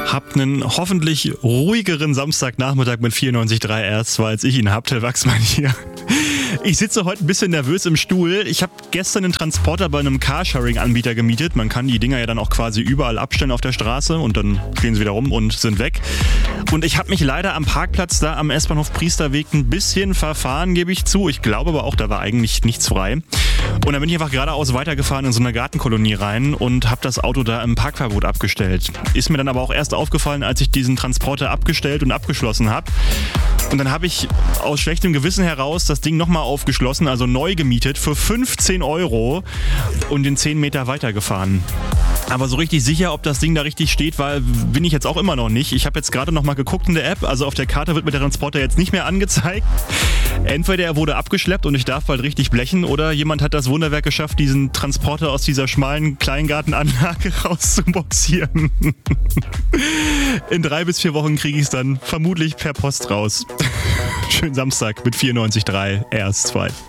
Habt einen hoffentlich ruhigeren Samstagnachmittag mit 94.3 RS2, als ich ihn hab. Till Wachsmann hier. Ich sitze heute ein bisschen nervös im Stuhl. Ich habe gestern einen Transporter bei einem Carsharing-Anbieter gemietet. Man kann die Dinger ja dann auch quasi überall abstellen auf der Straße und dann stehen sie wieder rum und sind weg. Und ich habe mich leider am Parkplatz da am S-Bahnhof Priesterweg ein bisschen verfahren, gebe ich zu. Ich glaube aber auch, da war eigentlich nichts frei. Und dann bin ich einfach geradeaus weitergefahren in so eine Gartenkolonie rein und habe das Auto da im Parkverbot abgestellt. Ist mir dann aber auch erst aufgefallen, als ich diesen Transporter abgestellt und abgeschlossen habe. Und dann habe ich aus schlechtem Gewissen heraus das Ding nochmal aufgeschlossen, also neu gemietet für 15 € und den 10 Meter weitergefahren. Aber so richtig sicher, ob das Ding da richtig steht, bin ich jetzt auch immer noch nicht. Ich habe jetzt gerade nochmal geguckt in der App, also auf der Karte wird mir der Transporter jetzt nicht mehr angezeigt. Entweder er wurde abgeschleppt und ich darf bald richtig blechen oder jemand hat das Wunderwerk geschafft, diesen Transporter aus dieser schmalen Kleingartenanlage rauszuboxieren. In 3 bis 4 Wochen kriege ich es dann vermutlich per Post raus. Schönen Samstag mit 94.3 RS2.